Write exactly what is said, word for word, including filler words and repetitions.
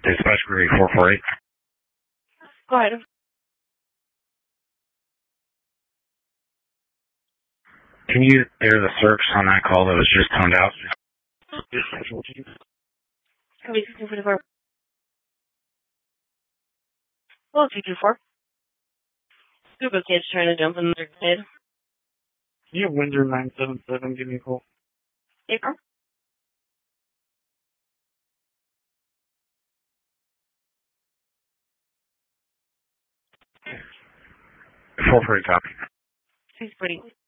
Dispatch Query four four eight. Go ahead. Can you air the search on that call that was just toned out? Can we sixteen forty-four? Well, two two four. Google Kids trying to jump in their kid. Can you have Windsor nine seven seven give me a call? April? four four eight copy. six forty.